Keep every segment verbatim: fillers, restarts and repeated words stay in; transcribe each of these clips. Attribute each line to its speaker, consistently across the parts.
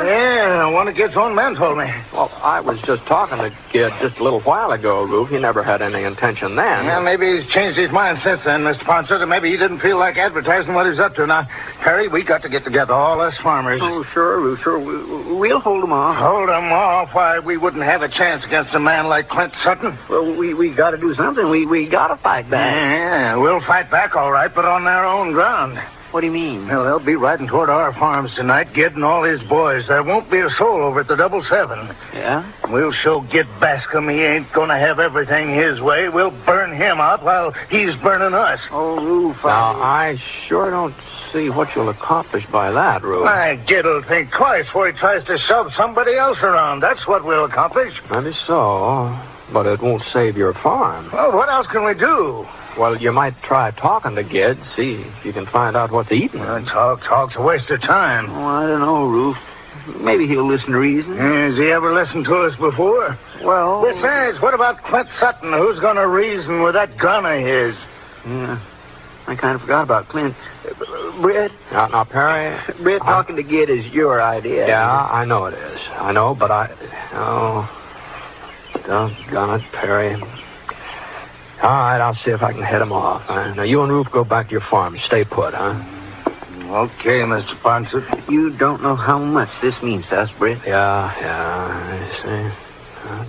Speaker 1: Yeah, one of Gid's own men told me.
Speaker 2: Well, I was just talking to Gid just a little while ago, Roof. He never had any intention then.
Speaker 1: Yeah, maybe he's changed his mind since then, Mister Ponset, or maybe he didn't feel like advertising what he's up to. Now, Perry, we got to get together, all us farmers.
Speaker 3: Oh, sure, Roof, sure. We, we'll hold them off.
Speaker 1: Hold them off? Why, we wouldn't have a chance against a man like Clint Sutton.
Speaker 3: Well, we, we got to do something. We, we got to fight back.
Speaker 1: Yeah, we'll fight back, all right, but on their own ground.
Speaker 3: What do you mean?
Speaker 1: Well, they'll be riding toward our farms tonight, Gid and all his boys. There won't be a soul over at the Double Seven.
Speaker 3: Yeah?
Speaker 1: We'll show Gid Bascom he ain't going to have everything his way. We'll burn him out while he's burning us.
Speaker 3: Oh, Roof.
Speaker 2: Now, I sure don't see what you'll accomplish by that, Roof.
Speaker 1: My Gid'll think twice before he tries to shove somebody else around. That's what we'll accomplish.
Speaker 2: Maybe so, but it won't save your farm.
Speaker 1: Well, what else can we do?
Speaker 2: Well, you might try talking to Gid, see if you can find out what's eating.
Speaker 1: Uh, talk, talk's a waste of time.
Speaker 3: Oh, I don't know, Roof. Maybe he'll listen to reason.
Speaker 1: Has he ever listened to us before?
Speaker 3: Well...
Speaker 1: Besides, what about Clint Sutton? Who's going to reason with that gun of his?
Speaker 3: Yeah, I kind of forgot about Clint. Uh, Britt?
Speaker 2: Now, now Perry...
Speaker 3: Britt, talking to Gid is your idea.
Speaker 2: Yeah, I know it is. I know, but I... Oh, doggone it, Perry. All right, I'll see if I can head him off. Huh? Now, you and Roof go back to your farm. Stay put, huh?
Speaker 1: Okay, Mister Ponset.
Speaker 3: You don't know how much this means to us, Britt.
Speaker 2: Yeah, yeah, I see. Huh?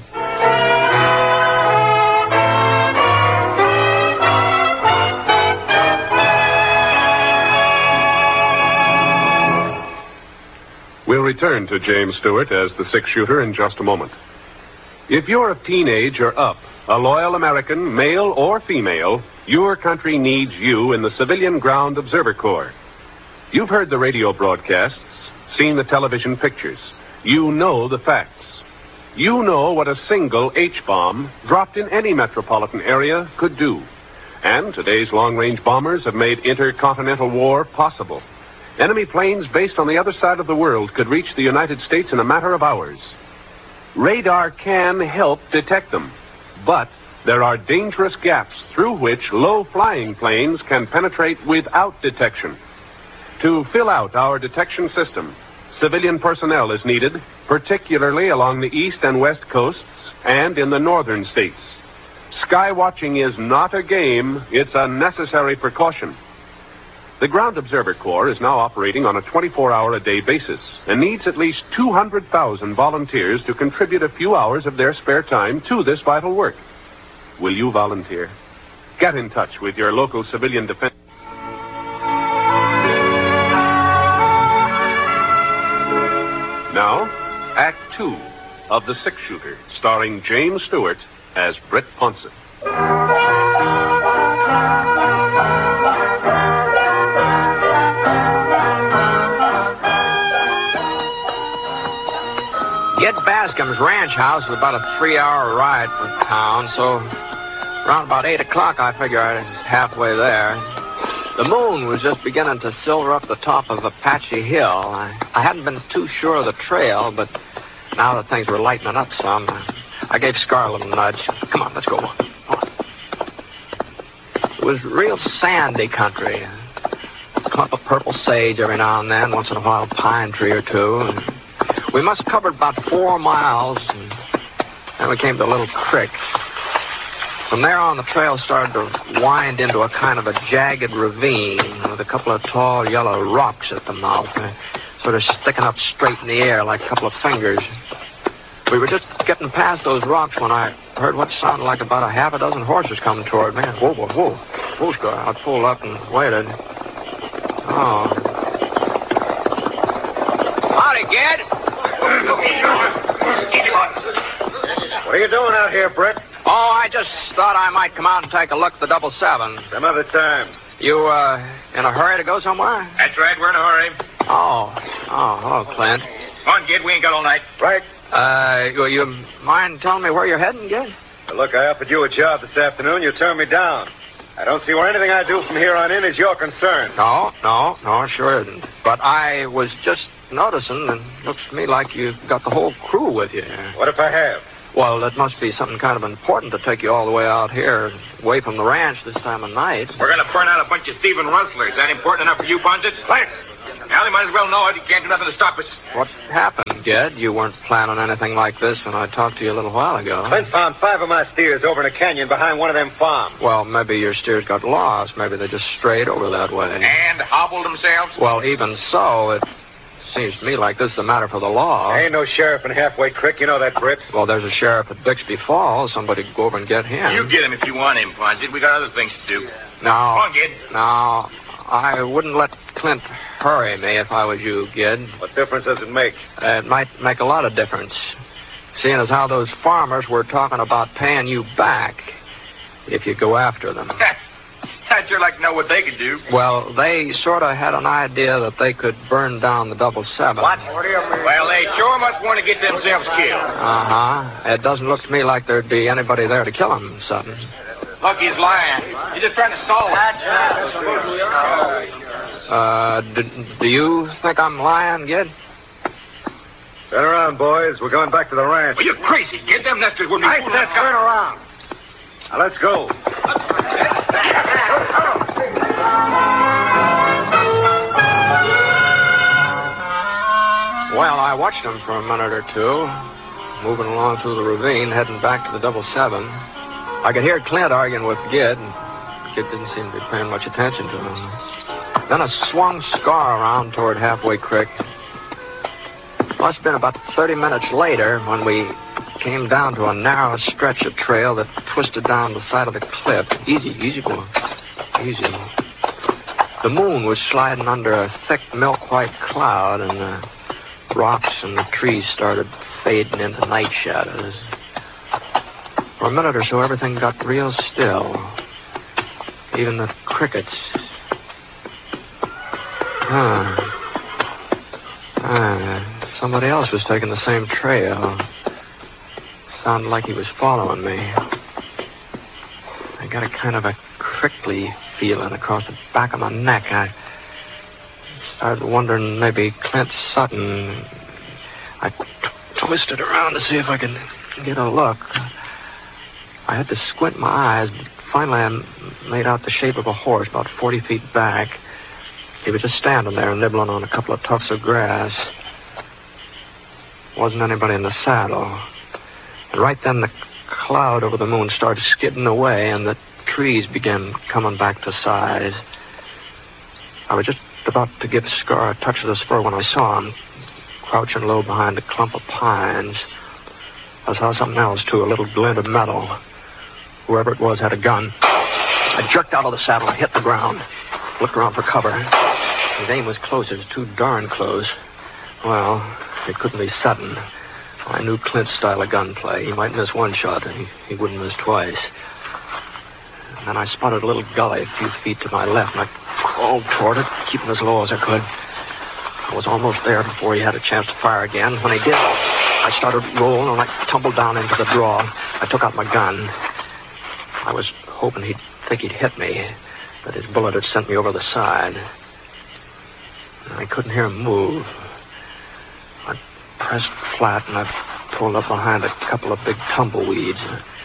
Speaker 4: We'll return to James Stewart as the six-shooter in just a moment. If you're of teenage or up, a loyal American, male or female, your country needs you in the Civilian Ground Observer Corps. You've heard the radio broadcasts, seen the television pictures. You know the facts. You know what a single H-bomb dropped in any metropolitan area could do. And today's long-range bombers have made intercontinental war possible. Enemy planes based on the other side of the world could reach the United States in a matter of hours. Radar can help detect them. But there are dangerous gaps through which low-flying planes can penetrate without detection. To fill out our detection system, civilian personnel is needed, particularly along the east and west coasts and in the northern states. Sky watching is not a game, it's a necessary precaution. The Ground Observer Corps is now operating on a twenty-four hour a day basis and needs at least two hundred thousand volunteers to contribute a few hours of their spare time to this vital work. Will you volunteer? Get in touch with your local civilian defense. Now, Act Two of The Six-Shooter, starring James Stewart as Britt Ponset.
Speaker 2: Gid Bascom's ranch house is about a three-hour ride from town, so around about eight o'clock, I figure I was halfway there. The moon was just beginning to silver up the top of Apache Hill. I, I hadn't been too sure of the trail, but now that things were lightening up some, I gave Scar a little nudge. Come on, let's go. Come on. It was real sandy country. A clump of purple sage every now and then, once in a while a pine tree or two. And we must have covered about four miles, and then we came to a little creek. From there on, the trail started to wind into a kind of a jagged ravine with a couple of tall yellow rocks at the mouth, uh, sort of sticking up straight in the air like a couple of fingers. We were just getting past those rocks when I heard what sounded like about a half a dozen horses coming toward me. Whoa, whoa, whoa. Whoa, Scar. I pulled up and waited. Oh. Howdy, Gid.
Speaker 1: What are you doing out here, Britt?
Speaker 2: Oh, I just thought I might come out and take a look at the double seven.
Speaker 1: Some other time.
Speaker 2: You, uh, in a hurry to go somewhere?
Speaker 5: That's right, we're in a hurry.
Speaker 2: Oh. Oh, hello, Clint.
Speaker 5: Come on, Gid, we ain't got all night.
Speaker 1: Right.
Speaker 2: Uh, you, you mind telling me where you're heading, Gid?
Speaker 1: Well, look, I offered you a job this afternoon. You turned me down. I don't see where anything I do from here on in is your concern.
Speaker 2: No, no, no, sure isn't. But I was just noticing, and it looks to me like you've got the whole crew with you.
Speaker 1: What if I have?
Speaker 2: Well, it must be something kind of important to take you all the way out here, away from the ranch this time of night.
Speaker 5: We're going to burn out a bunch of thieving rustlers. Is that important enough for you, Ponset? Thanks. Now, they might as well know it. You can't do nothing to stop us.
Speaker 2: What happened, Ged? You weren't planning anything like this when I talked to you a little while ago.
Speaker 6: Clint found five of my steers over in a canyon behind one of them farms.
Speaker 2: Well, maybe your steers got lost. Maybe they just strayed over that way.
Speaker 5: And hobbled themselves?
Speaker 2: Well, even so, it seems to me like this is a matter for the law.
Speaker 6: There ain't no sheriff in Halfway Creek. You know that, Fritz.
Speaker 2: Well, there's a sheriff at Bixby Falls. Somebody go over and get him.
Speaker 5: You get him if you want him, Ponset. We got other things to do.
Speaker 2: No.
Speaker 5: Come on, Gid.
Speaker 2: No. I wouldn't let Clint hurry me if I was you, Gid.
Speaker 6: What difference does it make?
Speaker 2: Uh, it might make a lot of difference. Seeing as how those farmers were talking about paying you back if you go after them.
Speaker 5: I'd sure like to know what they could do.
Speaker 2: Well, they sort of had an idea that they could burn down the double seven.
Speaker 5: What? What do you mean? Well, they sure must want to get themselves killed.
Speaker 2: Uh-huh. It doesn't look to me like there'd be anybody there to kill them, Sutton.
Speaker 5: Look, he's lying. He's just trying to stall us.
Speaker 2: Uh, do, do you think I'm lying, Gid?
Speaker 6: Turn around, boys. We're going back to the ranch.
Speaker 5: Well, you're crazy. Get them nesters wouldn't be
Speaker 6: I
Speaker 5: fooling
Speaker 6: said
Speaker 5: us.
Speaker 6: turn around. Now, let's go.
Speaker 2: Well, I watched them for a minute or two, moving along through the ravine, heading back to the double seven. I could hear Clint arguing with Gid, and Gid didn't seem to be paying much attention to him. Then I swung Scar around toward Halfway Creek. Must have been about thirty minutes later when we came down to a narrow stretch of trail that twisted down the side of the cliff. Easy, easy, boy. Easy. The moon was sliding under a thick milk-white cloud, and the rocks and the trees started fading into night shadows. For a minute or so, everything got real still. Even the crickets. Huh. Ah, somebody else was taking the same trail. Sounded like he was following me. I got a kind of a prickly feeling across the back of my neck. I started wondering maybe Clint Sutton. I t- twisted around to see if I could get a look. I had to squint my eyes, but finally I made out the shape of a horse about forty feet back. He was just standing there nibbling on a couple of tufts of grass. Wasn't anybody in the saddle. And right then the cloud over the moon started skidding away and the trees began coming back to size. I was just about to give Scar a touch of the spur when I saw him, crouching low behind a clump of pines. I saw something else, too, a little glint of metal. Whoever it was had a gun. I jerked out of the saddle and hit the ground. Looked around for cover. His aim was close. It was too darn close. Well, it couldn't be Sutton. I knew Clint's style of gunplay. He might miss one shot, and he, he wouldn't miss twice. And then I spotted a little gully a few feet to my left, and I crawled toward it, keeping as low as I could. I was almost there before he had a chance to fire again. When he did, I started rolling, and I tumbled down into the draw. I took out my gun. I was hoping he'd think he'd hit me, that his bullet had sent me over the side. I couldn't hear him move. I pressed flat, and I pulled up behind a couple of big tumbleweeds.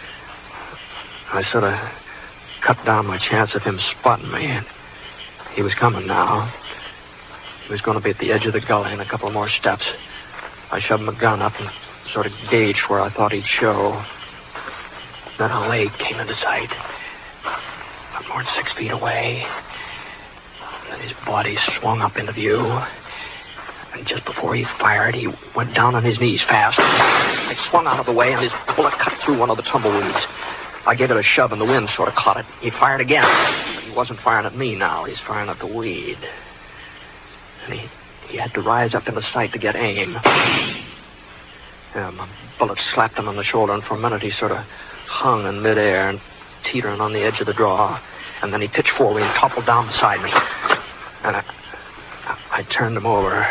Speaker 2: I sort of cut down my chance of him spotting me. He was coming now. He was going to be at the edge of the gully in a couple more steps. I shoved my gun up and sort of gauged where I thought he'd show. Then a leg came into sight. Not more than six feet away. Then his body swung up into view. And just before he fired, he went down on his knees fast. I swung out of the way, and his bullet cut through one of the tumbleweeds. I gave it a shove, and the wind sort of caught it. He fired again. But he wasn't firing at me now. He's firing at the weed. And he, he had to rise up into sight to get aim. Yeah, my bullet slapped him on the shoulder, and for a minute he sort of hung in midair and teetering on the edge of the draw. And then he pitched forward and toppled down beside me. And I, I turned him over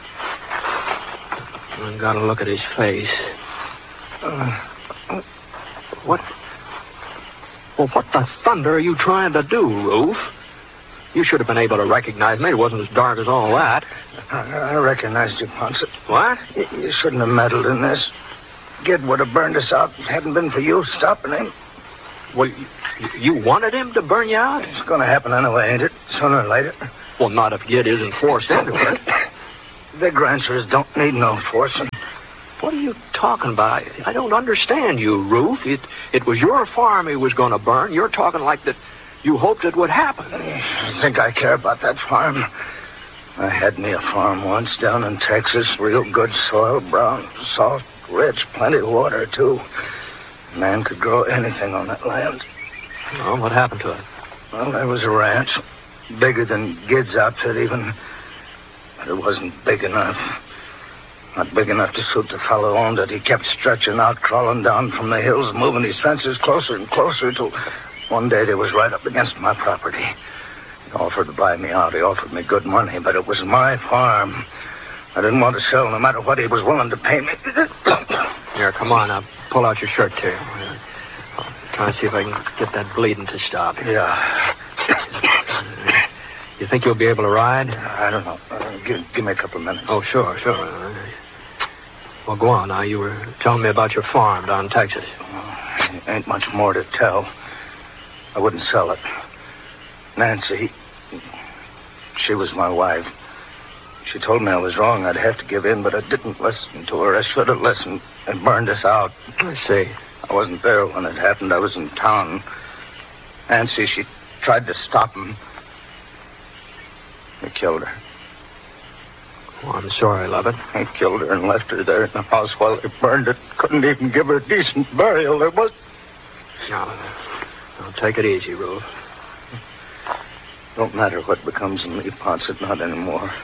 Speaker 2: and got a look at his face. Uh, what? Well, what the thunder are you trying to do, Roof? You should have been able to recognize me. It wasn't as dark as all that.
Speaker 1: I, I recognized you, Ponset.
Speaker 2: What?
Speaker 1: You, you shouldn't have meddled in this. Gid would have burned us out if it hadn't been for you stopping him.
Speaker 2: Well, you, you wanted him to burn you out?
Speaker 1: It's going to happen anyway, ain't it? Sooner or later.
Speaker 2: Well, not if Gid isn't forced into it.
Speaker 1: Big ranchers don't need no forcing.
Speaker 2: What are you talking about? I, I don't understand you, Ruth. It, it was your farm he was going to burn. You're talking like that you hoped it would happen.
Speaker 1: I think I care about that farm. I had me a farm once down in Texas. Real good soil, brown, soft, rich, plenty of water, too. A man could grow anything on that land.
Speaker 2: Well, what happened to it?
Speaker 1: Well, there was a ranch. Bigger than Gid's outfit, even. But it wasn't big enough. Not big enough to suit the fellow owned it. He kept stretching out, crawling down from the hills, moving his fences closer and closer till one day they was right up against my property. He offered to buy me out. He offered me good money, but it was my farm. I didn't want to sell no matter what he was willing to pay me.
Speaker 2: Here, come on, now. Pull out your shirt, too. I'll try and see if I can get that bleeding to stop.
Speaker 1: Yeah.
Speaker 2: You think you'll be able to ride?
Speaker 1: I don't know. Uh, give, give me a couple of minutes.
Speaker 2: Oh, sure, sure. Well, go on now. You were telling me about your farm down in Texas.
Speaker 1: Oh, ain't much more to tell. I wouldn't sell it. Nancy, she was my wife. She told me I was wrong. I'd have to give in, but I didn't listen to her. I should have listened and burned us out.
Speaker 2: I see.
Speaker 1: I wasn't there when it happened. I was in town. Nancy, she tried to stop him. They killed her.
Speaker 2: Oh, I'm sorry, Lovett.
Speaker 1: They killed her and left her there in the house while they burned it. Couldn't even give her a decent burial. There was...
Speaker 2: Now, now take it easy, Ruth.
Speaker 1: Don't matter what becomes of me, Ponset, not anymore.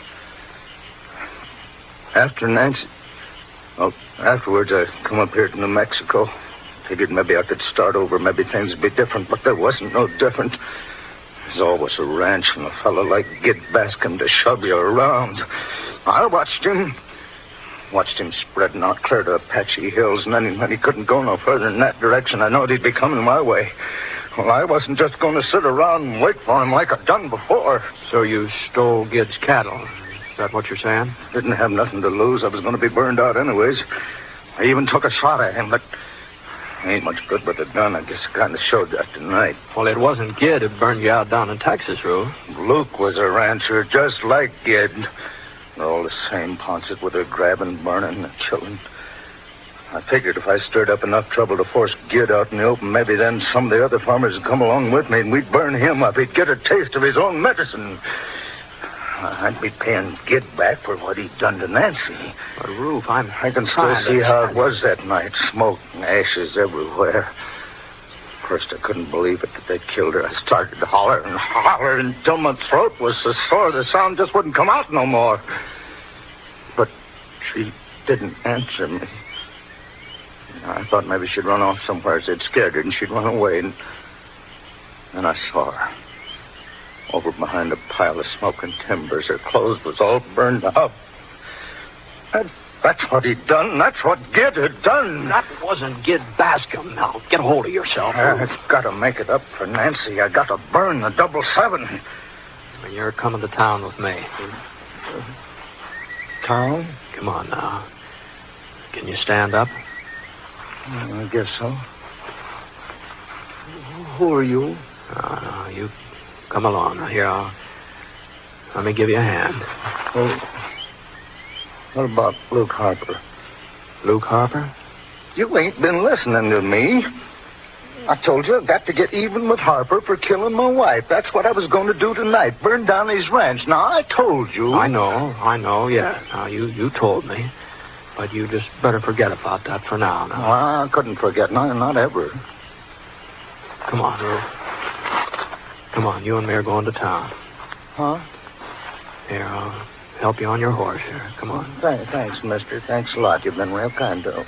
Speaker 1: After Nancy... Well, afterwards I come up here to New Mexico. Figured maybe I could start over. Maybe things would be different, but there wasn't no different. There's always a ranch and a fellow like Gid Bascom to shove you around. I watched him. Watched him spreading out clear to Apache Hills, and then when he couldn't go no further in that direction, I knowed he'd be coming my way. Well, I wasn't just going to sit around and wait for him like I'd done before.
Speaker 2: So you stole Gid's cattle. Is that what you're saying?
Speaker 1: Didn't have nothing to lose. I was going to be burned out anyways. I even took a shot at him, but I ain't much good with a gun. I guess I kind of showed that tonight.
Speaker 2: Well, it wasn't Gid who burned you out down in Texas, Ruth.
Speaker 1: Luke was a rancher just like Gid. They're all the same, Ponset, with their grabbing, burning, and killing. I figured if I stirred up enough trouble to force Gid out in the open, maybe then some of the other farmers would come along with me and we'd burn him up. He'd get a taste of his own medicine. I'd be paying Gid back for what he'd done to Nancy.
Speaker 2: But, Ruth, I'm...
Speaker 1: I can still see how it was that night. Smoke and ashes everywhere. First, I couldn't believe it that they'd killed her. I started to holler and holler until my throat was so sore the sound just wouldn't come out no more. But she didn't answer me. I thought maybe she'd run off somewhere. They'd scared her and she'd run away. And then I saw her. Over behind a pile of smoking timbers. Her clothes was all burned up. That, that's what he'd done. That's what Gid had done.
Speaker 2: That wasn't Gid Bascom. Now, get a hold of yourself.
Speaker 1: I've got to make it up for Nancy. I got to burn the double seven.
Speaker 2: And you're coming to town with me.
Speaker 1: Town?
Speaker 2: Come on now. Can you stand up?
Speaker 1: I guess so. Who are you?
Speaker 2: Oh, no, you come along. Now, here, I'll... Let me give you a hand.
Speaker 1: Well, what about Luke Harper?
Speaker 2: Luke Harper?
Speaker 1: You ain't been listening to me. I told you I've got to get even with Harper for killing my wife. That's what I was going to do tonight. Burn down his ranch. Now, I told you.
Speaker 2: I know, I know, yeah. Now, you, you told me. But you just better forget about that for now. now.
Speaker 1: Well, I couldn't forget. No, not ever.
Speaker 2: Come on, Ruth. Come on, you and me are going to town.
Speaker 1: Huh?
Speaker 2: Here, I'll help you on your horse here. Come on.
Speaker 1: Th- thanks, mister. Thanks a lot. You've been real kind to...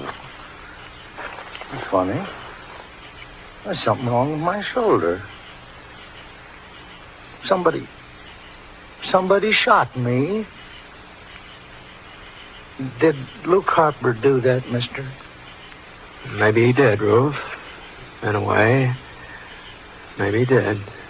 Speaker 1: That's funny. There's something wrong with my shoulder. Somebody... Somebody shot me. Did Luke Harper do that, mister?
Speaker 2: Maybe he did, Ruth. In a way. Maybe he did.